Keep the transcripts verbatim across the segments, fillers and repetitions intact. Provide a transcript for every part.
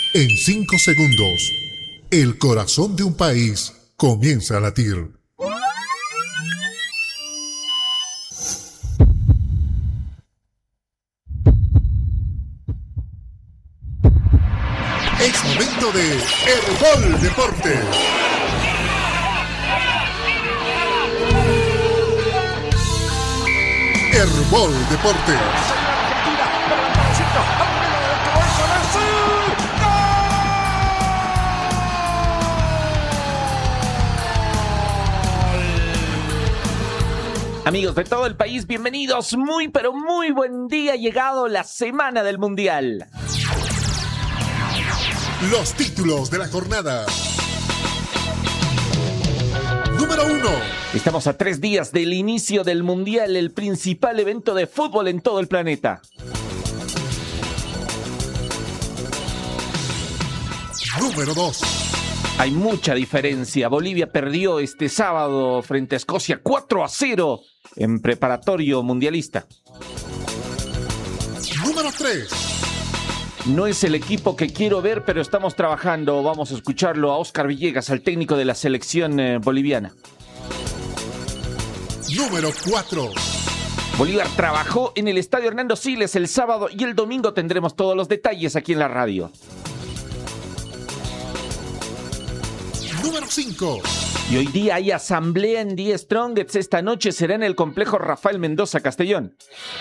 En cinco segundos, el corazón de un país comienza a latir. Es momento de Herbol Deportes. Herbol Deportes. Amigos de todo el país, bienvenidos. Muy, pero muy buen día. Ha llegado la semana del Mundial. Los títulos de la jornada. Número uno. Estamos a tres días del inicio del Mundial, el principal evento de fútbol en todo el planeta. Número dos. Hay mucha diferencia. Bolivia perdió este sábado frente a Escocia cuatro a cero en preparatorio mundialista. Número tres. No es el equipo que quiero ver, pero estamos trabajando. Vamos a escucharlo a Oscar Villegas, al técnico de la selección eh, boliviana. Número cuatro. Bolívar trabajó en el estadio Hernando Siles el sábado y el domingo tendremos todos los detalles aquí en la radio. Número cinco. Y hoy día hay asamblea en Die Strongets. Esta noche será en el complejo Rafael Mendoza Castellón.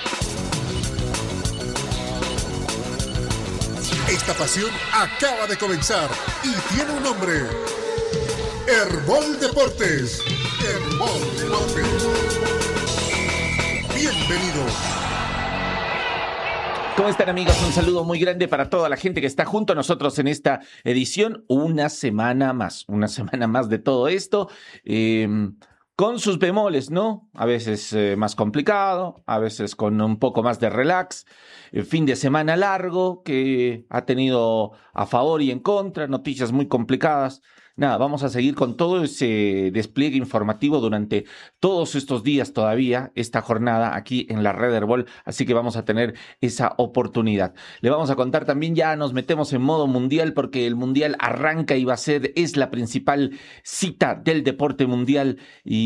Esta pasión acaba de comenzar y tiene un nombre. Herbol Deportes. Herbol Deportes. Bienvenido. ¿Cómo están, amigos? Un saludo muy grande para toda la gente que está junto a nosotros en esta edición. Una semana más, una semana más de todo esto. Eh, con sus bemoles, ¿no? A veces eh, más complicado, a veces con un poco más de relax. El fin de semana largo que ha tenido a favor y en contra, noticias muy complicadas. Nada, vamos a seguir con todo ese despliegue informativo durante todos estos días todavía, esta jornada aquí en la Red Herbol, así que vamos a tener esa oportunidad. Le vamos a contar también, ya nos metemos en modo mundial porque el mundial arranca y va a ser, es la principal cita del deporte mundial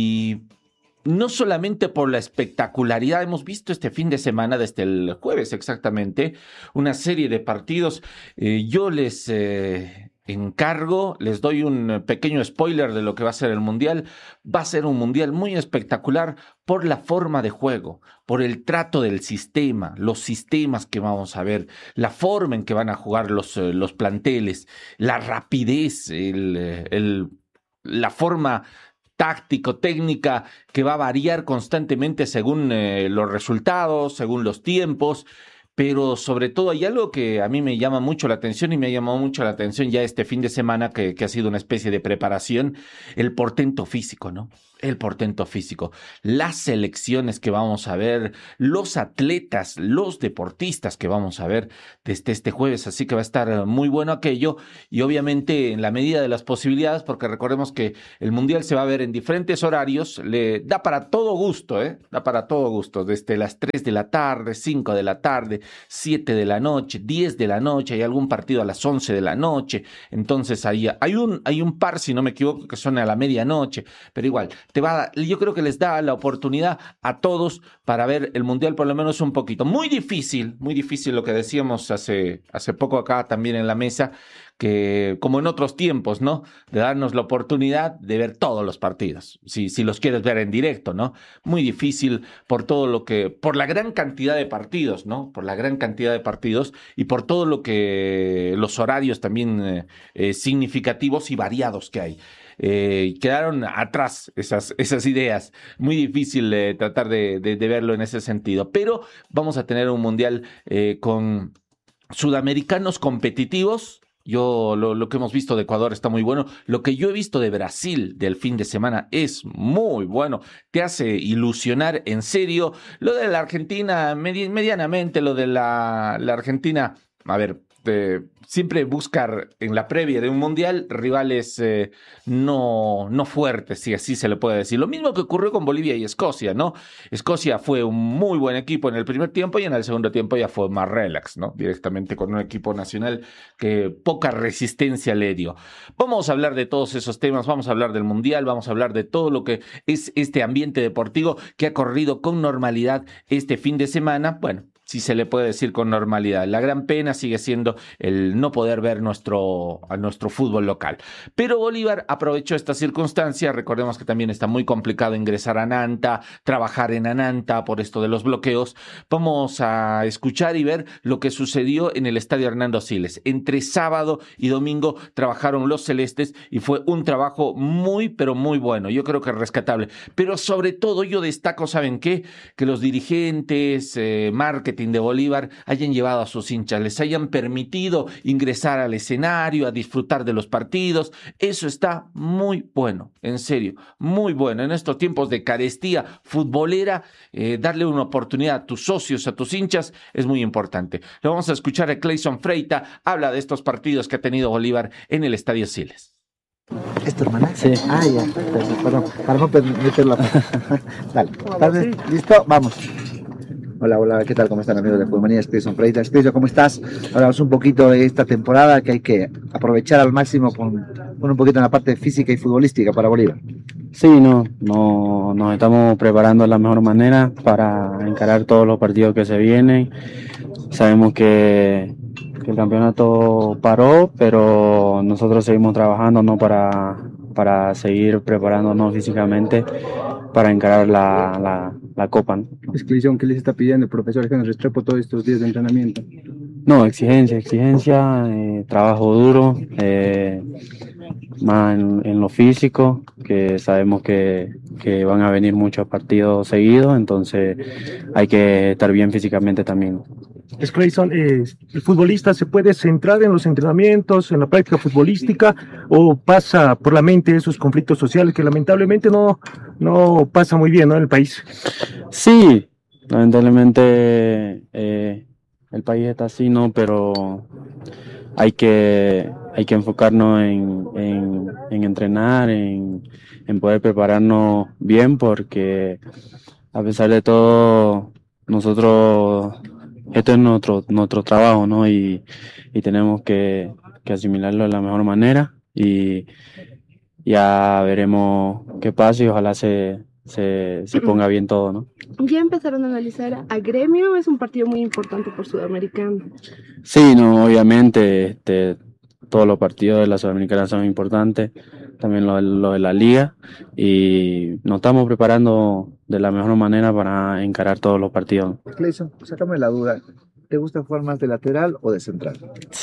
y no solamente por la espectacularidad, hemos visto este fin de semana, desde el jueves exactamente, una serie de partidos. Eh, yo les eh, encargo, les doy un pequeño spoiler de lo que va a ser el Mundial. Va a ser un Mundial muy espectacular por la forma de juego, por el trato del sistema, los sistemas que vamos a ver, la forma en que van a jugar los, los planteles, la rapidez, el, el, la forma táctico, técnica, que va a variar constantemente según eh, los resultados, según los tiempos, pero sobre todo hay algo que a mí me llama mucho la atención y me ha llamado mucho la atención ya este fin de semana, que, que ha sido una especie de preparación, el portento físico, ¿no? El portento físico, las selecciones que vamos a ver, los atletas, los deportistas que vamos a ver desde este jueves, así que va a estar muy bueno aquello y obviamente en la medida de las posibilidades, porque recordemos que el Mundial se va a ver en diferentes horarios, le da para todo gusto, ¿eh? Da para todo gusto, desde las tres de la tarde, cinco de la tarde, siete de la noche, diez de la noche, hay algún partido a las once de la noche, entonces ahí hay un, hay un par, si no me equivoco, que son a la medianoche, pero igual, te va a, yo creo que les da la oportunidad a todos para ver el Mundial por lo menos un poquito. Muy difícil, muy difícil lo que decíamos hace, hace poco acá también en la mesa, que como en otros tiempos, ¿no? De darnos la oportunidad de ver todos los partidos, si, si los quieres ver en directo, ¿no? Muy difícil por todo lo que, por la gran cantidad de partidos, ¿no? Por la gran cantidad de partidos y por todo lo que, los horarios también eh, eh, significativos y variados que hay. Eh, quedaron atrás esas, esas ideas. Muy difícil eh, tratar de, de, de verlo en ese sentido. Pero vamos a tener un mundial eh, con sudamericanos competitivos. Yo lo, lo que hemos visto de Ecuador está muy bueno. Lo que yo he visto de Brasil del fin de semana es muy bueno. Te hace ilusionar en serio. Lo de la Argentina, medi- medianamente, lo de la, la Argentina, a ver, eh, siempre buscar en la previa de un mundial rivales eh, no, no fuertes, si así se le puede decir. Lo mismo que ocurrió con Bolivia y Escocia, ¿no? Escocia fue un muy buen equipo en el primer tiempo y en el segundo tiempo ya fue más relax, ¿no? Directamente con un equipo nacional que poca resistencia le dio. Vamos a hablar de todos esos temas, vamos a hablar del mundial, vamos a hablar de todo lo que es este ambiente deportivo que ha corrido con normalidad este fin de semana. Bueno, si se le puede decir con normalidad. La gran pena sigue siendo el no poder ver nuestro, a nuestro fútbol local. Pero Bolívar aprovechó esta circunstancia. Recordemos que también está muy complicado ingresar a Nanta, trabajar en Ananta por esto de los bloqueos. Vamos a escuchar y ver lo que sucedió en el estadio Hernando Siles. Entre sábado y domingo trabajaron los celestes y fue un trabajo muy, pero muy bueno. Yo creo que rescatable. Pero sobre todo yo destaco, ¿saben qué? Que los dirigentes, eh, marketing de Bolívar hayan llevado a sus hinchas, les hayan permitido ingresar al escenario, a disfrutar de los partidos. Eso está muy bueno, en serio, muy bueno. En estos tiempos de carestía futbolera, eh, darle una oportunidad a tus socios, a tus hinchas, es muy importante. Lo vamos a escuchar a Clayson Freita, habla de estos partidos que ha tenido Bolívar en el Estadio Siles. ¿Es tu hermana? Sí. Ah, ya, perdón, para no meterla. Dale, ¿estás listo? Vamos. Hola, hola, ¿qué tal? ¿Cómo están, amigos de Pulmonías? Clayson Freita. Clayson, ¿cómo estás? Hablamos un poquito de esta temporada que hay que aprovechar al máximo con, con un poquito en la parte física y futbolística para Bolívar. Sí, no, no, nos estamos preparando de la mejor manera para encarar todos los partidos que se vienen. Sabemos que, que el campeonato paró, pero nosotros seguimos trabajando, ¿no? para, para seguir preparándonos físicamente para encarar la, la, la Copa, ¿no? Exclusión, ¿qué les está pidiendo el profesor Henry Restrepo todos estos días de entrenamiento? No, exigencia, exigencia, eh, trabajo duro, eh, más en, en lo físico, que sabemos que, que van a venir muchos partidos seguidos, entonces hay que estar bien físicamente también. Clayson, eh, ¿el futbolista se puede centrar en los entrenamientos, en la práctica futbolística, o pasa por la mente esos conflictos sociales que lamentablemente no, no pasa muy bien, ¿no?, en el país? Sí, lamentablemente eh, el país está así, ¿no? Pero hay que, hay que enfocarnos en, en, en entrenar, en, en poder prepararnos bien, porque a pesar de todo, nosotros, esto es nuestro, nuestro trabajo, ¿no? Y, y tenemos que, que asimilarlo de la mejor manera, y ya veremos qué pasa y ojalá se, se, se ponga bien todo, ¿no? Ya empezaron a analizar a Gremio, es un partido muy importante por Sudamericano. Sí, no, obviamente, este, todos los partidos de la Sudamericana son importantes, también lo, lo de la Liga, y nos estamos preparando de la mejor manera para encarar todos los partidos. Clayson, sácame la duda, ¿te gusta jugar más de lateral o de central?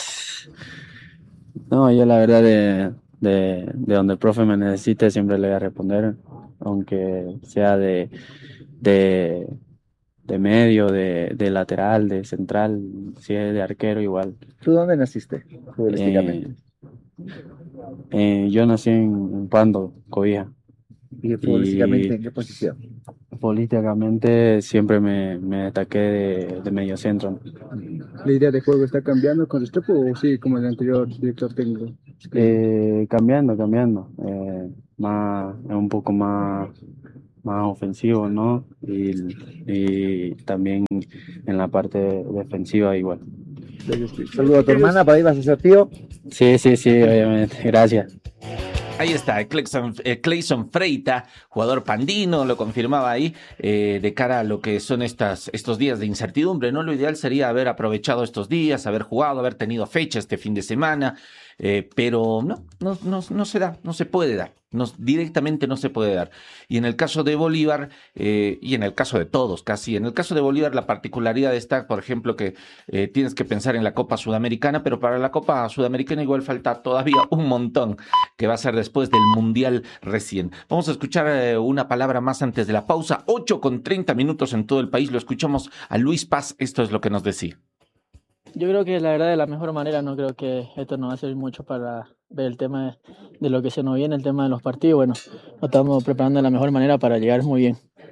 No, yo la verdad de, de, de donde el profe me necesite siempre le voy a responder, aunque sea de, de, de medio, de, de lateral, de central, si es de arquero igual. ¿Tú dónde naciste futbolísticamente? Eh, eh, yo nací en, en Pando, Cobija. ¿Y futbolísticamente Y en qué posición? políticamente siempre me, me destaqué de, de medio centro. ¿La idea de juego está cambiando con Restrepo o sí, como el anterior director técnico? Eh, cambiando, cambiando. Eh, más, un poco más, más ofensivo, ¿no? Y, y también en la parte defensiva igual. Saludo a tu hermana, para ahí vas a ser tío. Sí, sí, sí, obviamente. Gracias. Ahí está, Clayson, eh, Clayson Freita, jugador pandino, lo confirmaba ahí, eh, de cara a lo que son estas, estos días de incertidumbre, ¿no? Lo ideal sería haber aprovechado estos días, haber jugado, haber tenido fecha este fin de semana, eh, pero no, no, no, no se da, no se puede dar. No, directamente no se puede dar. Y en el caso de Bolívar, eh, y en el caso de todos casi, en el caso de Bolívar la particularidad está, por ejemplo, que eh, tienes que pensar en la Copa Sudamericana, pero para la Copa Sudamericana igual falta todavía un montón, que va a ser después del Mundial recién. Vamos a escuchar eh, una palabra más antes de la pausa, ocho con treinta minutos en todo el país, lo escuchamos a Luis Paz, esto es lo que nos decía. Yo creo que la verdad de la mejor manera, no creo que esto nos va a servir mucho para ver el tema de lo que se nos viene, el tema de los partidos. Bueno, nos estamos preparando de la mejor manera para llegar muy bien.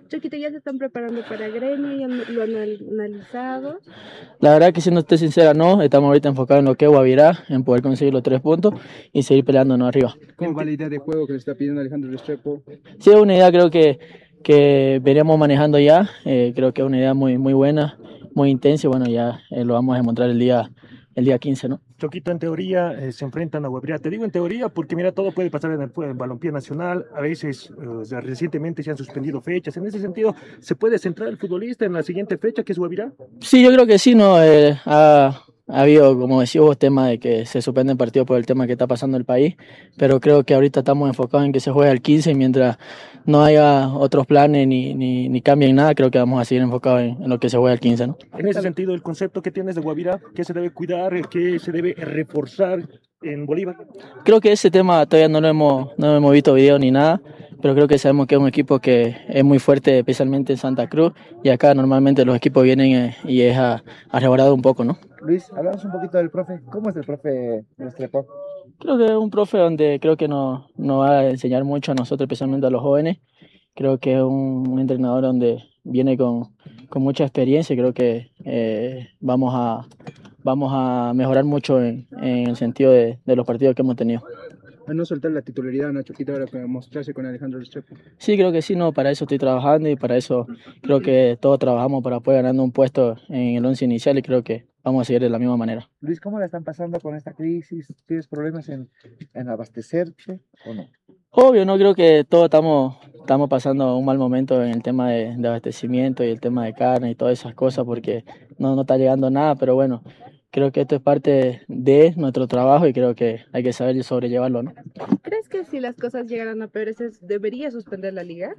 Choquito, ¿ya se están preparando para Gremio? ¿Ya lo han analizado? La verdad que siendo usted sincera, no. Estamos ahorita enfocados en lo que es Guavirá, en poder conseguir los tres puntos y seguir peleándonos arriba. ¿Cómo va la idea de juego que le está pidiendo Alejandro Restrepo? Sí, es una idea creo que, que veníamos manejando ya. Eh, creo que es una idea muy, muy buena, muy intensa. Y bueno, ya eh, lo vamos a demostrar el día, el día quince, ¿no? Choquito, en teoría eh, se enfrentan a Guavirá. Te digo en teoría porque mira, todo puede pasar en el, en el balompié nacional. A veces, eh, o sea, recientemente se han suspendido fechas. En ese sentido, ¿se puede centrar el futbolista en la siguiente fecha, que es Guavirá? Sí, yo creo que sí, ¿no? Eh, ha, ha habido, como decía vos, tema de que se suspenden partidos por el tema que está pasando en el país, pero creo que ahorita estamos enfocados en que se juegue al quince y mientras no haya otros planes ni, ni, ni cambien nada, creo que vamos a seguir enfocados en, en lo que se juega al quince, ¿no? En ese sentido, el concepto que tienes de Guavirá, ¿qué se debe cuidar, qué se debe reforzar en Bolívar? Creo que ese tema todavía no lo hemos, no hemos visto video ni nada, pero creo que sabemos que es un equipo que es muy fuerte, especialmente en Santa Cruz, y acá normalmente los equipos vienen eh, y es a, a resguardar un poco, ¿no? Luis, hablamos un poquito del profe. ¿Cómo es el profe Restrepo? Creo que es un profe donde creo que nos, nos va a enseñar mucho a nosotros, especialmente a los jóvenes. Creo que es un, un entrenador donde viene con, con mucha experiencia y creo que eh, vamos, a, vamos a mejorar mucho en, en el sentido de, de los partidos que hemos tenido. A no soltar la titularidad, Nacho Quito, ahora para mostrarse con Alejandro Restrepo. Sí, creo que sí, no, para eso estoy trabajando y para eso creo que todos trabajamos para poder ganar un puesto en el once inicial y creo que vamos a seguir de la misma manera. Luis, ¿cómo la están pasando con esta crisis? ¿Tienes problemas en, en abastecerte o no? Obvio, no creo que todos estamos, estamos pasando un mal momento en el tema de, de abastecimiento y el tema de carne y todas esas cosas porque no, no está llegando nada, pero bueno, creo que esto es parte de nuestro trabajo y creo que hay que saber sobrellevarlo, ¿no? ¿Crees que si las cosas llegaran a peor, debería suspender la liga?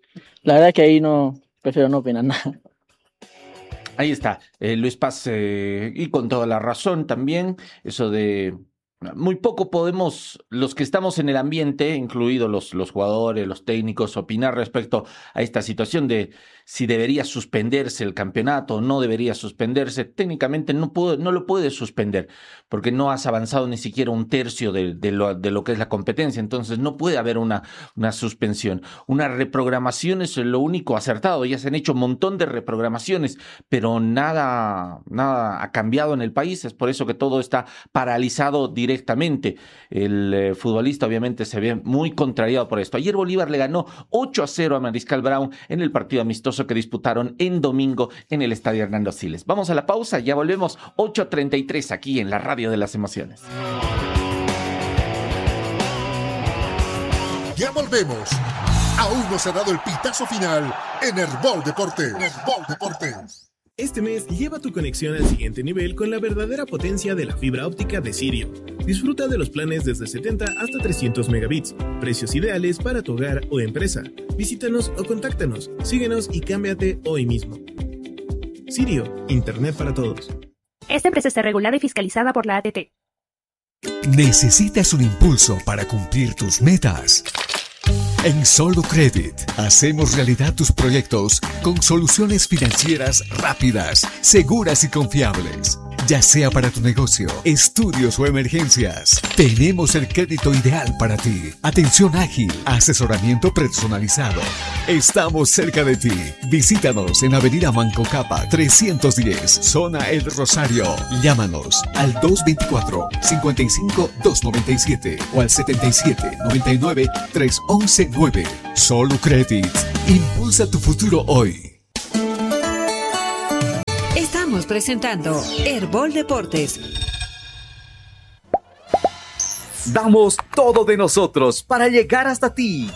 La verdad es que ahí no, prefiero no opinar nada. Ahí está, eh, Luis Paz, eh, y con toda la razón también, eso de muy poco podemos, los que estamos en el ambiente, incluidos los, los jugadores, los técnicos, opinar respecto a esta situación de si debería suspenderse el campeonato o no debería suspenderse. Técnicamente no, puede, no lo puedes suspender porque no has avanzado ni siquiera un tercio de, de, lo, de lo que es la competencia, entonces no puede haber una, una suspensión. Una reprogramación es lo único acertado, ya se han hecho un montón de reprogramaciones, pero nada, nada ha cambiado en el país, es por eso que todo está paralizado directamente. El eh, futbolista obviamente se ve muy contrariado por esto. Ayer Bolívar le ganó ocho a cero a Mariscal Brown en el partido amistoso que disputaron en domingo en el Estadio Hernando Siles. Vamos a la pausa, ya volvemos. Ocho treinta y tres aquí en la Radio de las Emociones. Ya volvemos. Aún no se ha dado el pitazo final en Herbol Deportes. Herbol Deportes. Este mes lleva tu conexión al siguiente nivel con la verdadera potencia de la fibra óptica de Sirio. Disfruta de los planes desde setenta hasta trescientos megabits, precios ideales para tu hogar o empresa. Visítanos o contáctanos, síguenos y cámbiate hoy mismo. Sirio, Internet para todos. Esta empresa está regulada y fiscalizada por la A T T. ¿Necesitas un impulso para cumplir tus metas? En Solucredit hacemos realidad tus proyectos con soluciones financieras rápidas, seguras y confiables. Ya sea para tu negocio, estudios o emergencias, tenemos el crédito ideal para ti. Atención ágil, asesoramiento personalizado. Estamos cerca de ti. Visítanos en Avenida Manco Capa trescientos diez, Zona El Rosario. Llámanos al dos dos cuatro, cinco cinco, dos nueve siete o al setenta y siete, noventa y nueve, tres once nueve. Solucredit. Impulsa tu futuro hoy. Estamos presentando Herbol Deportes. Damos todo de nosotros para llegar hasta ti.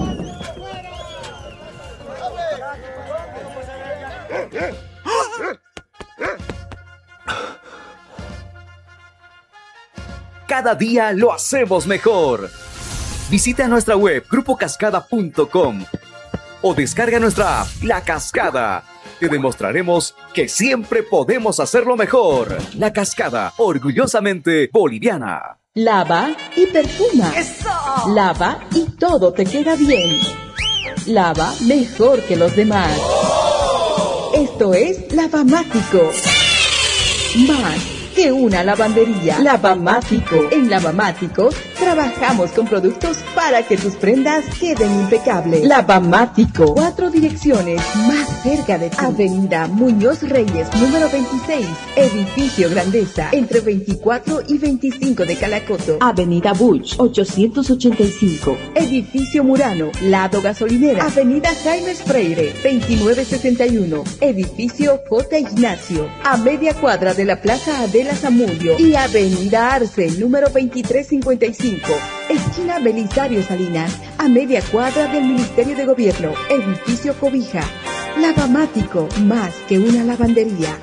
Cada día lo hacemos mejor. Visita nuestra web grupo cascada punto com o descarga nuestra app La Cascada. Te demostraremos que siempre podemos hacerlo mejor. La Cascada, orgullosamente boliviana. Lava y perfuma. ¡Eso! Lava y todo te queda bien. Lava mejor que los demás. ¡Oh! Esto es Lavamático. Más que una lavandería. Lavamático. En Lavamáticos Trabajamos con productos para que tus prendas queden impecables. Lavamático, cuatro direcciones más cerca de ti. Avenida Muñoz Reyes, número veintiséis, Edificio Grandeza, entre veinticuatro y veinticinco de Calacoto. Avenida Buch, ochocientos ochenta y cinco, Edificio Murano, lado gasolinera. Avenida Jaime Freire, veintinueve sesenta y uno, Edificio J. Ignacio, a media cuadra de la Plaza Adela Zamudio. Y Avenida Arce, número veintitrés cincuenta y cinco, esquina Belisario Salinas, a media cuadra del Ministerio de Gobierno, Edificio Cobija. Lavamático, más que una lavandería.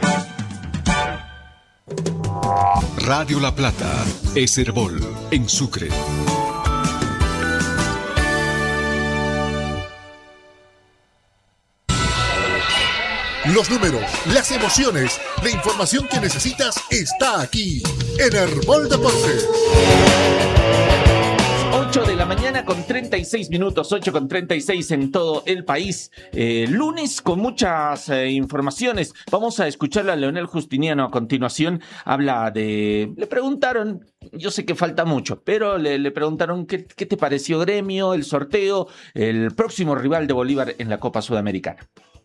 Radio La Plata, es Herbol, en Sucre. Los números, las emociones, la información que necesitas está aquí en Herbol Deportes. ocho de la mañana con treinta y seis minutos, ocho con treinta y seis en todo el país. Eh, lunes con muchas eh, informaciones. Vamos a escucharle a Leonel Justiniano a continuación. Habla de... Le preguntaron, yo sé que falta mucho, pero le, le preguntaron qué, qué te pareció Gremio, el sorteo, el próximo rival de Bolívar en la Copa Sudamericana.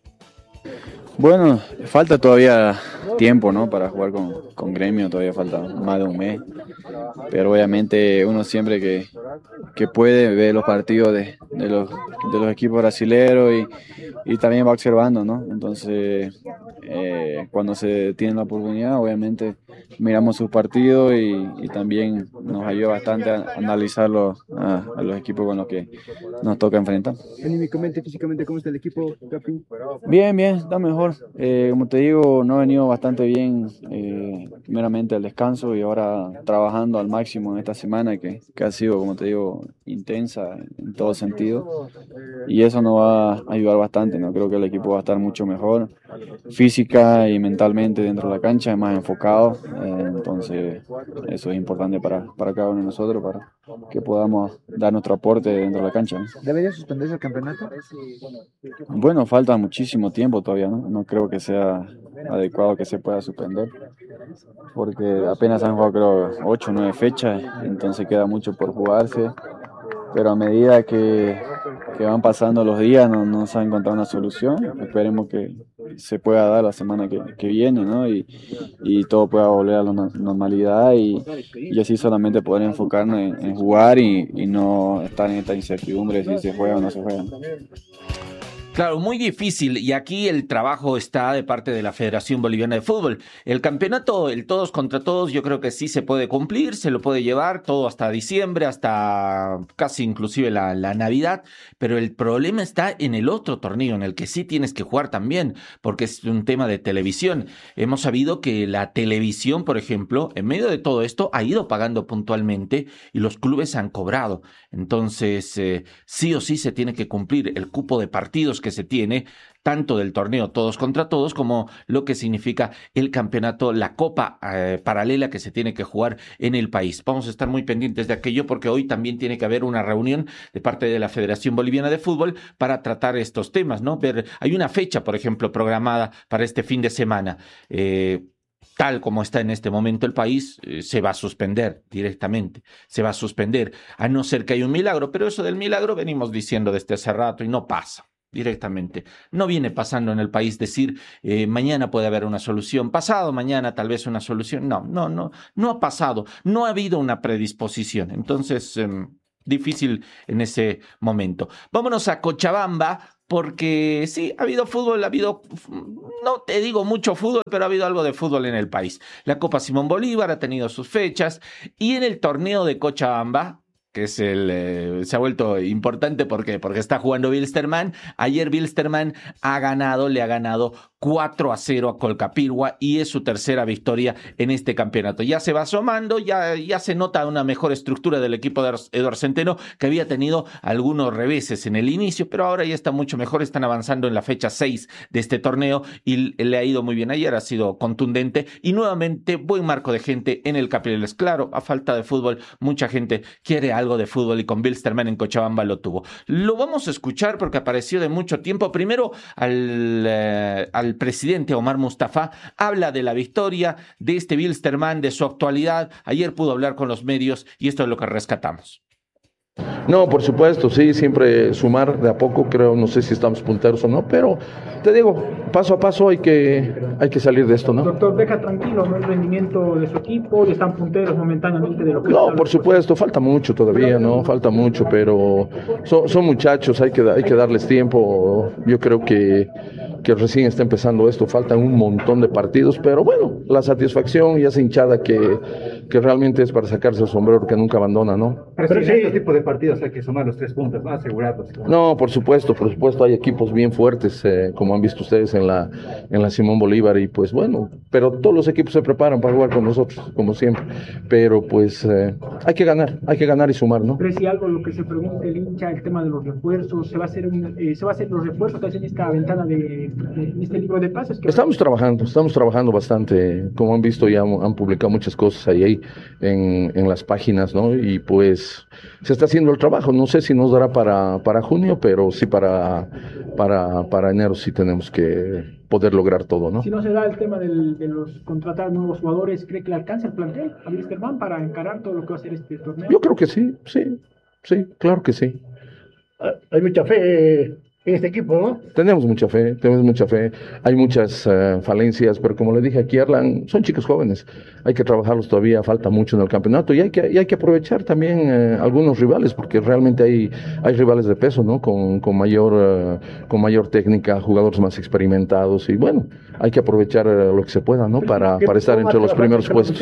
Bueno, falta todavía tiempo, ¿no? Para jugar con, con Gremio, todavía falta más de un mes. Pero obviamente uno siempre que, que puede ver los partidos de, de, los, de los equipos brasileños y, y también va observando, ¿no? Entonces, eh, cuando se tiene la oportunidad, obviamente miramos sus partidos y, y también nos ayuda bastante a analizarlo a, a los equipos con los que nos toca enfrentar. Anímicamente, físicamente, ¿cómo está el equipo, Capi? Bien, bien, está mejor. Eh, como te digo, no ha venido bastante bien, eh, primeramente al descanso y ahora trabajando al máximo en esta semana que, que ha sido, como te digo, intensa en todo sentido, y eso nos va a ayudar bastante, ¿no? Creo que el equipo va a estar mucho mejor física y mentalmente dentro de la cancha, más enfocado, eh, entonces eso es importante para, para cada uno de nosotros, para que podamos dar nuestro aporte dentro de la cancha, ¿no? ¿Debería suspenderse el campeonato? Bueno, falta muchísimo tiempo todavía, ¿no? No creo que sea adecuado que se pueda suspender, porque apenas han jugado creo ocho o nueve fechas, entonces queda mucho por jugarse, pero a medida que, que van pasando los días no, no se ha encontrado una solución. Esperemos que se pueda dar la semana que, que viene, ¿no? Y, y todo pueda volver a la normalidad y, y así solamente poder enfocarnos en, en jugar y, y no estar en esta incertidumbre de si se juega o no se juega. Claro, muy difícil, y aquí el trabajo está de parte de la Federación Boliviana de Fútbol. El campeonato, el todos contra todos, yo creo que sí se puede cumplir, se lo puede llevar todo hasta diciembre, hasta casi inclusive la, la Navidad, pero el problema está en el otro torneo, en el que sí tienes que jugar también, porque es un tema de televisión. Hemos sabido que la televisión, por ejemplo, en medio de todo esto, ha ido pagando puntualmente y los clubes han cobrado. Entonces, eh, sí o sí se tiene que cumplir el cupo de partidos que se tiene, tanto del torneo todos contra todos como lo que significa el campeonato, la copa eh, paralela que se tiene que jugar en el país. Vamos a estar muy pendientes de aquello porque hoy también tiene que haber una reunión de parte de la Federación Boliviana de Fútbol para tratar estos temas, ¿no? Ver, hay una fecha, por ejemplo, programada para este fin de semana. Eh, Tal como está en este momento el país, eh, se va a suspender directamente, se va a suspender, a no ser que haya un milagro, pero eso del milagro venimos diciendo desde hace rato y no pasa. Directamente. No viene pasando en el país decir eh, mañana puede haber una solución, pasado mañana tal vez una solución. No, no, no, no ha pasado, no ha habido una predisposición. Entonces, eh, difícil en ese momento. Vámonos a Cochabamba, porque sí, ha habido fútbol, ha habido, no te digo mucho fútbol, pero ha habido algo de fútbol en el país. La Copa Simón Bolívar ha tenido sus fechas y en el torneo de Cochabamba, que es el, eh, se ha vuelto importante, ¿por qué? Porque está jugando Wilstermann. Ayer Wilstermann ha ganado, le ha ganado cuatro a cero a Colcapirgua y es su tercera victoria en este campeonato. Ya se va asomando, ya, ya se nota una mejor estructura del equipo de Eduardo Centeno, que había tenido algunos reveses en el inicio, pero ahora ya está mucho mejor, están avanzando en la fecha seis de este torneo y le ha ido muy bien. Ayer ha sido contundente y nuevamente buen marco de gente en el Capriles. Claro, a falta de fútbol, mucha gente quiere algo de fútbol y con Wilstermann en Cochabamba lo tuvo. Lo vamos a escuchar porque apareció de mucho tiempo. Primero al, eh, al el presidente Omar Mustafa habla de la victoria de este Wilstermann, de su actualidad. Ayer pudo hablar con los medios y esto es lo que rescatamos. No, por supuesto, sí, siempre sumar de a poco, creo, no sé si estamos punteros o no, pero te digo, paso a paso hay que, hay que salir de esto, ¿no? Doctor, deja tranquilo, ¿no? El rendimiento de su equipo, están punteros momentáneamente de lo que... No, por supuesto, falta mucho todavía, ¿no? Falta mucho, pero son, son muchachos, hay que, hay que darles tiempo. Yo creo que, que recién está empezando esto, faltan un montón de partidos, pero bueno, la satisfacción y esa hinchada que, que realmente es para sacarse el sombrero que nunca abandona, ¿no? Pero, pero sí, en este tipo de partidos hay que sumar los tres puntos, ¿no? Asegurarlos. No, por supuesto, por supuesto, hay equipos bien fuertes, eh, como han visto ustedes en la, en la Simón Bolívar, y pues bueno, pero todos los equipos se preparan para jugar con nosotros, como siempre, pero pues eh, hay que ganar, hay que ganar y sumar, ¿no? Pero si algo lo que se pregunta el hincha, el tema de los refuerzos, se va a hacer, un, eh, se va a hacer los refuerzos que hacen esta ventana de, de, de este libro de pases. Que estamos trabajando, estamos trabajando bastante, como han visto ya han, han publicado muchas cosas ahí, ahí en, en las páginas, ¿no? Y pues se está haciendo el trabajo, no sé si nos dará para, para junio, pero sí para, para, para enero sí tenemos que poder lograr todo, ¿no? Si no se da el tema del, de los contratar nuevos jugadores, ¿cree que le alcanza el plantel a Wilstermann para encarar todo lo que va a ser este torneo? Yo creo que sí, sí, sí, claro que sí. Hay mucha fe en este equipo, ¿no? Tenemos mucha fe, tenemos mucha fe. Hay muchas uh, falencias, pero como le dije aquí, Erlan, son chicos jóvenes. Hay que trabajarlos todavía, falta mucho en el campeonato y hay que, y hay que aprovechar también uh, algunos rivales, porque realmente hay, hay rivales de peso, ¿no? Con, con, mayor, uh, con mayor técnica, jugadores más experimentados y bueno, hay que aprovechar uh, lo que se pueda, ¿no? Para, para estar entre los primeros puestos.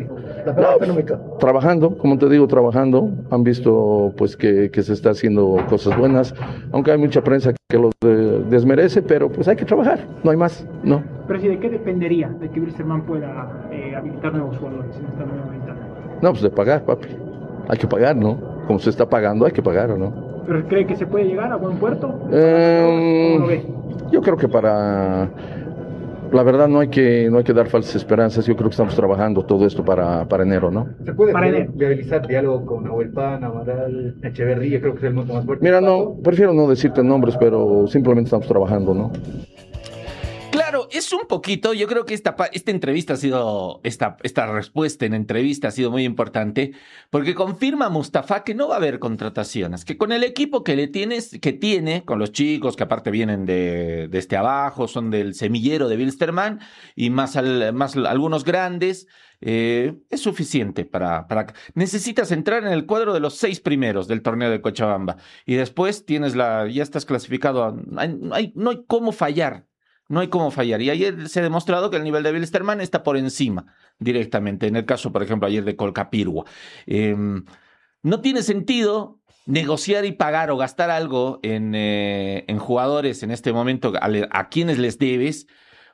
No, trabajando, como te digo, trabajando. Han visto pues que, que se está haciendo cosas buenas, aunque hay mucha prensa que los de, desmerece, pero pues hay que trabajar, no hay más, ¿no? Pero si de qué dependería de que Wilstermann pueda eh, habilitar nuevos jugadores en esta nueva ventana. No, pues de pagar, papi. Hay que pagar, ¿no? Como se está pagando, hay que pagar, ¿no? ¿Pero cree que se puede llegar a buen puerto? Eh, ¿Cómo lo ve? Yo creo que para... La verdad no hay que no hay que dar falsas esperanzas. Yo creo que estamos trabajando todo esto para, para enero, ¿no? ¿Se puede realizar diálogo con Nahuel Pan, Amaral, Echeverría? Creo que es el monto más fuerte. Mira, no, prefiero no decirte nombres, pero simplemente estamos trabajando, ¿no? Claro, es un poquito, yo creo que esta, esta entrevista ha sido, esta, esta respuesta en entrevista ha sido muy importante, porque confirma Mustafa que no va a haber contrataciones, que con el equipo que le tienes, que tiene, con los chicos que aparte vienen de, de este abajo, son del semillero de Wilstermann, y más, al, más algunos grandes, eh, es suficiente para, para... Necesitas entrar en el cuadro de los seis primeros del torneo de Cochabamba, y después tienes la, ya estás clasificado, a, hay, hay, no hay cómo fallar. No hay cómo fallar. Y ayer se ha demostrado que el nivel de Wilstermann está por encima directamente. En el caso, por ejemplo, ayer de Colcapirgua. Eh, no tiene sentido negociar y pagar o gastar algo en, eh, en jugadores en este momento a, a quienes les debes,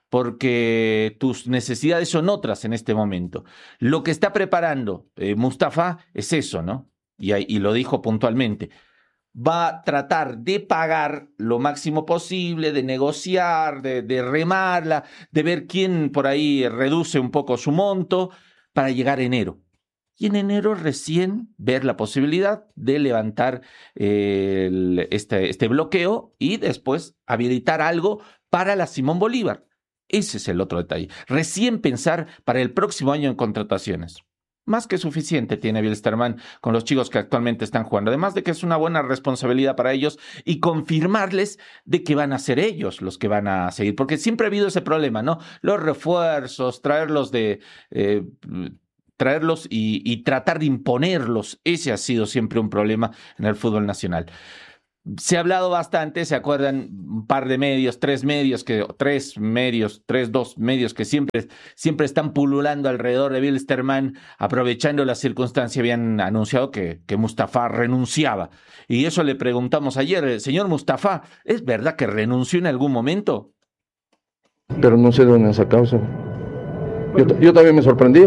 porque tus necesidades son otras en este momento. Lo que está preparando eh, Mustafa es eso, ¿no? Y, y lo dijo puntualmente. Va a tratar de pagar lo máximo posible, de negociar, de, de remarla, de ver quién por ahí reduce un poco su monto para llegar a enero. Y en enero recién ver la posibilidad de levantar eh, el, este, este bloqueo y después habilitar algo para la Simón Bolívar. Ese es el otro detalle. Recién pensar para el próximo año en contrataciones. Más que suficiente tiene Wilstermann con los chicos que actualmente están jugando. Además de que es una buena responsabilidad para ellos y confirmarles de que van a ser ellos los que van a seguir. Porque siempre ha habido ese problema, ¿no? Los refuerzos, traerlos de... Eh, traerlos y, y tratar de imponerlos. Ese ha sido siempre un problema en el fútbol nacional. Se ha hablado bastante, ¿se acuerdan? Un par de medios, tres medios, que tres medios, tres, dos medios que siempre, siempre están pululando alrededor de Wilstermann, aprovechando la circunstancia, habían anunciado que, que Mustafa renunciaba. Y eso le preguntamos ayer, señor Mustafa, ¿es verdad que renunció en algún momento? Pero no sé de dónde han sacado eso. Yo, yo también me sorprendí.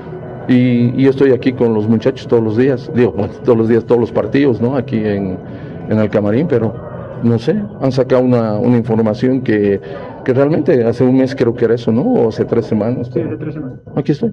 Y, y estoy aquí con los muchachos todos los días, digo, bueno, todos los días, todos los partidos, ¿no? Aquí en, en el camarín, pero no sé, han sacado una, una información que, que realmente hace un mes creo que era eso, ¿no? O hace tres semanas. Sí, hace tres semanas. Aquí estoy.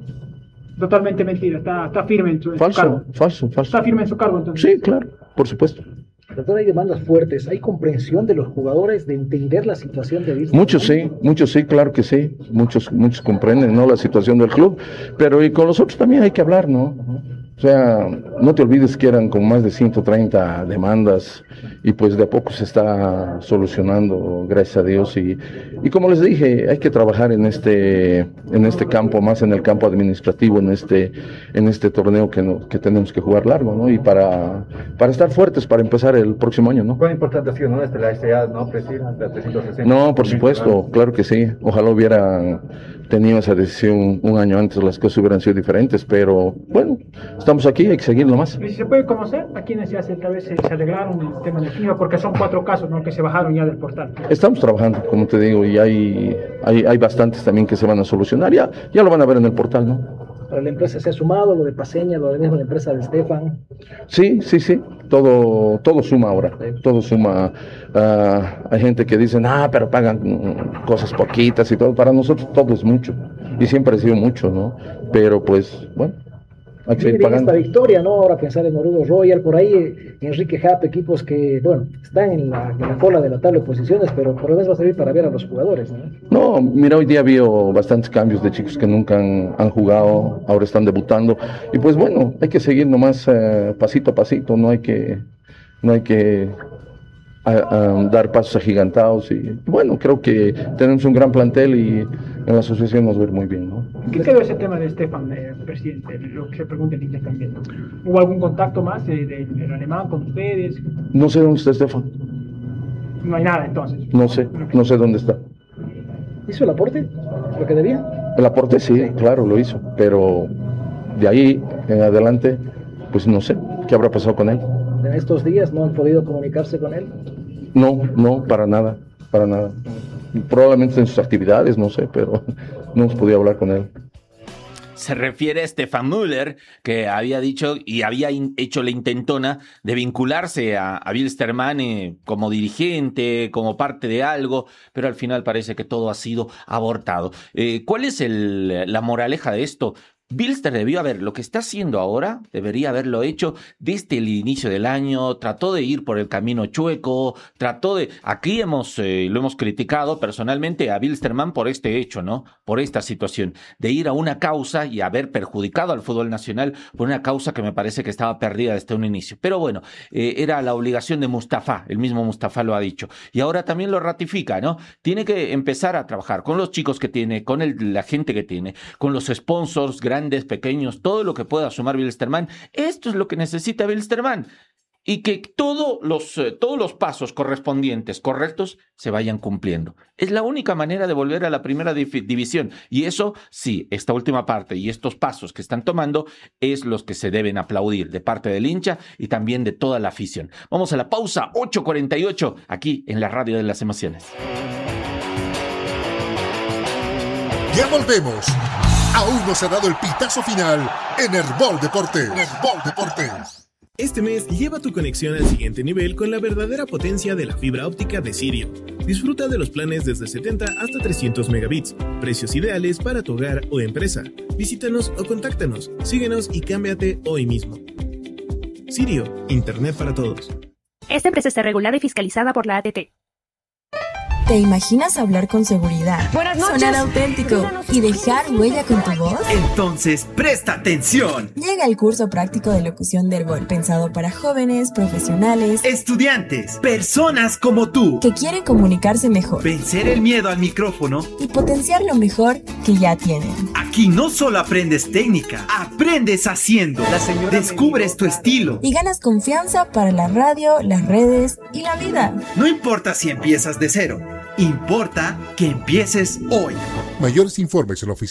Totalmente mentira, está, está firme en su, en falso, su cargo. Falso, falso. Está firme en su cargo, entonces. Sí, claro, por supuesto. Doctor, hay demandas fuertes, hay comprensión de los jugadores de entender la situación de Wilstermann. Muchos sí, muchos sí, claro que sí, muchos, muchos comprenden, ¿no?, la situación del club, pero y con los otros también hay que hablar, ¿no? O sea, no te olvides que eran con más de ciento treinta demandas y pues de a poco se está solucionando, gracias a Dios, y, y como les dije, hay que trabajar en este, en este campo, más en el campo administrativo, en este, en este torneo que, no, que tenemos que jugar largo, ¿no? Y para, para estar fuertes, para empezar el próximo año, ¿no? ¿Cuán importante ha sido, no, este, la S A, no, presidente, la trescientos sesenta? No, por supuesto, claro que sí, ojalá hubiera tenido esa decisión un año antes, las cosas hubieran sido diferentes, pero bueno, estamos aquí, hay que seguir nomás. ¿Y si se puede conocer a quienes ya se, tal vez se, se alegraron el tema de FIFA? Porque son cuatro casos, ¿no?, que se bajaron ya del portal. Estamos trabajando, como te digo, y hay, hay, hay bastantes también que se van a solucionar, ya, ya lo van a ver en el portal, ¿no? Para la empresa se ha sumado lo de Paseña, lo de mismo la empresa de Stefan. Sí, sí, sí, todo, todo suma ahora, todo suma. Uh, hay gente que dice, ah, pero pagan mm, cosas poquitas y todo. Para nosotros todo es mucho, y siempre ha sido mucho, ¿no? Pero pues, bueno, hay que seguir pagando. Esta victoria, ¿no? Ahora pensar en Oruro Royal, por ahí eh, Enrique Japp, equipos que, bueno, están en la, en la cola de la tabla de posiciones, pero por lo menos va a servir para ver a los jugadores, ¿no? No, mira, hoy día vio bastantes cambios de chicos que nunca han, han jugado, ahora están debutando, y pues bueno, hay que seguir nomás eh, pasito a pasito, no hay que, no hay que a, a dar pasos agigantados, y bueno, creo que tenemos un gran plantel y en la asociación nos va a ir muy bien, ¿no? ¿Qué quedó ese tema de Stefan, eh, presidente? Lo que se pregunta en inglés también. ¿Hubo algún contacto más de, de, del alemán con ustedes? No sé dónde está Stefan. No hay nada entonces. No sé, no sé dónde está. ¿Hizo el aporte? ¿Lo que debía? El aporte sí, claro, lo hizo, pero de ahí en adelante, pues no sé qué habrá pasado con él. ¿En estos días no han podido comunicarse con él? No, no, para nada, para nada. Probablemente en sus actividades, no sé, pero no hemos podido hablar con él. Se refiere a Stefan Müller, que había dicho y había in, hecho la intentona de vincularse a, a Wilstermann eh, como dirigente, como parte de algo, pero al final parece que todo ha sido abortado. Eh, ¿Cuál es el, la moraleja de esto? Wilster debió haber, lo que está haciendo ahora, debería haberlo hecho desde el inicio del año, trató de ir por el camino chueco, trató de, aquí hemos, eh, lo hemos criticado personalmente a Wilstermann por este hecho, ¿no? Por esta situación, de ir a una causa y haber perjudicado al fútbol nacional por una causa que me parece que estaba perdida desde un inicio. Pero bueno, eh, era la obligación de Mustafa, el mismo Mustafa lo ha dicho, y ahora también lo ratifica, ¿no? Tiene que empezar a trabajar con los chicos que tiene, con el, la gente que tiene, con los sponsors grandes, grandes, pequeños, todo lo que pueda sumar Wilstermann. Esto es lo que necesita Wilstermann. Y que todos los, eh, todos los pasos correspondientes, correctos, se vayan cumpliendo. Es la única manera de volver a la primera div- división. Y eso, sí, esta última parte y estos pasos que están tomando es los que se deben aplaudir de parte del hincha y también de toda la afición. Vamos a la pausa, ocho cuarenta y ocho, aquí en la Radio de las Emociones. Ya volvemos. Aún no se ha dado el pitazo final en Herbol Deportes. Herbol Deportes. Este mes lleva tu conexión al siguiente nivel con la verdadera potencia de la fibra óptica de Sirio. Disfruta de los planes desde setenta hasta trescientos megabits, precios ideales para tu hogar o empresa. Visítanos o contáctanos, síguenos y cámbiate hoy mismo. Sirio, Internet para todos. Esta empresa está regulada y fiscalizada por la A T T. ¿Te imaginas hablar con seguridad, Buenas noches. sonar auténtico y dejar huella con tu voz? Entonces, presta atención. Llega el curso práctico de locución de Herbol, pensado para jóvenes, profesionales, estudiantes, personas como tú, que quieren comunicarse mejor, vencer el miedo al micrófono y potenciar lo mejor que ya tienen. Aquí no solo aprendes técnica, aprendes haciendo. Descubres tu estilo y ganas confianza para la radio, las redes y la vida. No importa si empiezas de cero, importa que empieces hoy. Mayores informes en la oficina